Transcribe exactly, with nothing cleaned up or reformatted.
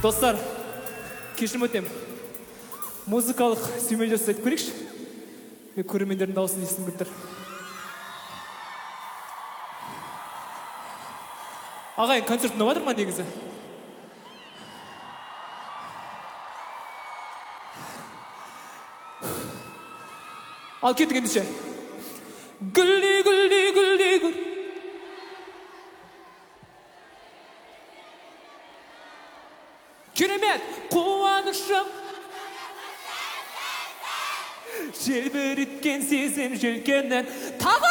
Достар, кешірім өтемін. Музыкалық сүймелдер айтып көрейікші. Мен көрермендердің дауысын естігім келіп тұр. Ағайын, концерт ұнап жатыр ма негізі? Ал кеттік ендеше. Гүлді, гүлді, гүлді, гүл. Керемет, қуанышым. Желбіреткен сезім желкеннен тағы